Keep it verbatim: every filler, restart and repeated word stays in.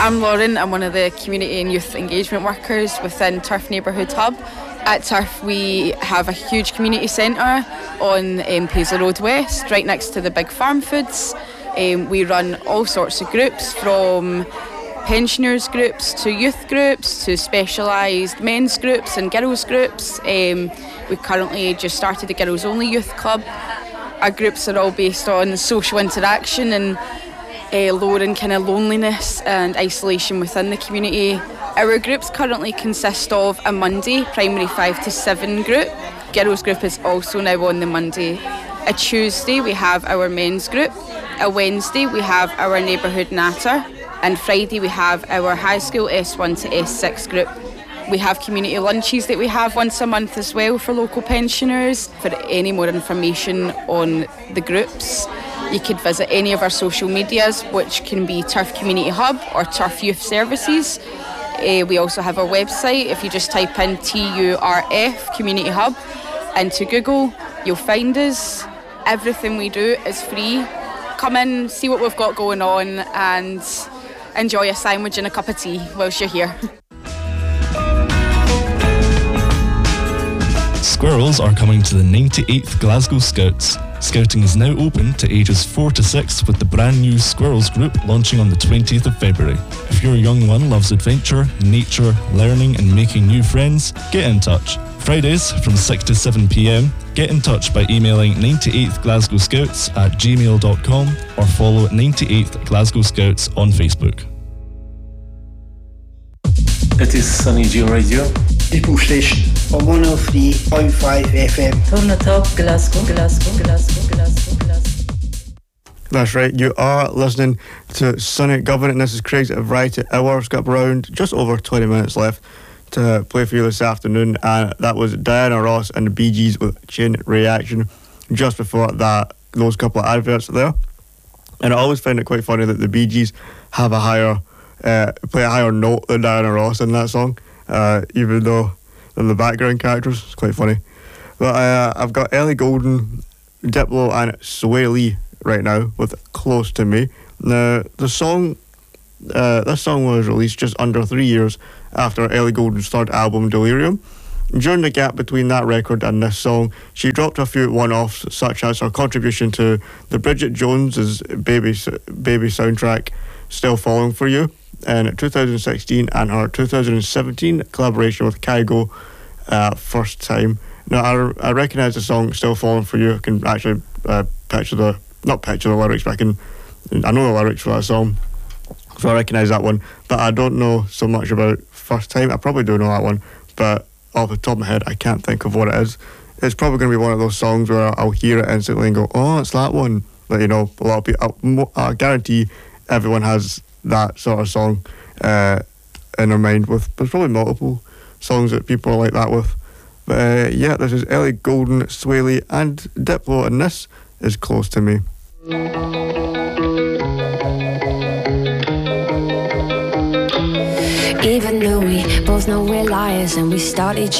I'm Lauren. I'm one of the community and youth engagement workers within Turf Neighbourhood Hub. At Turf we have a huge community centre on um, Paisley Road West, right next to the big farm foods. Um, we run all sorts of groups, from pensioners groups to youth groups to specialised men's groups and girls groups. Um, we currently just started a girls only youth club. Our groups are all based on social interaction and uh, lowering kind of loneliness and isolation within the community. Our groups currently consist of a Monday primary five to seven group. Girls group is also now on the Monday. A Tuesday we have our men's group. A Wednesday we have our neighbourhood natter. And Friday we have our high school S one to S six group. We have community lunches that we have once a month as well for local pensioners. For any more information on the groups, you could visit any of our social medias, which can be Turf Community Hub or Turf Youth Services. Uh, we also have our website. If you just type in T U R F Community Hub into Google, you'll find us. Everything we do is free. Come in, see what we've got going on, and enjoy a sandwich and a cup of tea whilst you're here. Squirrels are coming to the ninety-eighth Glasgow Scouts. Scouting is now open to ages four to six, with the brand new Squirrels group launching on the twentieth of February. If your young one loves adventure, nature, learning and making new friends, get in touch. Fridays from six to seven p.m, get in touch by emailing ninety-eighth Glasgow Scouts at gmail dot com or follow ninety-eighth Glasgow Scouts on Facebook. It is Sunny G Radio. People Station on one oh three point five F M. Turn it up, Glasgow, Glasgow, Glasgow, Glasgow, Glasgow. That's right, you are listening to Sunny Government, and this is Craig's Variety Hour. It's got up around just over twenty minutes left to play for you this afternoon, and that was Diana Ross and the Bee Gees with Chain Reaction. Just before that, those couple of adverts there. And I always find it quite funny that the Bee Gees have a higher, uh, play a higher note than Diana Ross in that song. Uh, even though they're the background characters. It's quite funny. But uh, I've got Ellie Goulding, Diplo and Sway Lee right now with Close to Me. Now, the song, uh, this song was released just under three years after Ellie Goulding's third album, Delirium. During the gap between that record and this song, she dropped a few one-offs, such as her contribution to the Bridget Jones's Baby, Baby soundtrack, Still Falling For You, in two thousand sixteen, and her two thousand seventeen collaboration with Kygo, uh, First Time. Now, I, I recognise the song Still Falling For You. I can actually uh, picture the, not picture the lyrics, but I can, I know the lyrics for that song, so I recognise that one. But I don't know so much about First Time. I probably do know that one, but off the top of my head, I can't think of what it is. It's probably going to be one of those songs where I'll hear it instantly and go, oh, it's that one. But, you know, a lot of people, I, I guarantee everyone has that sort of song uh, in their mind. With there's probably multiple songs that people are like that with. But uh, yeah, this is Ellie Goulding, Sway Lee and Diplo, and this is Close to Me. Even though we both know we're liars and we start each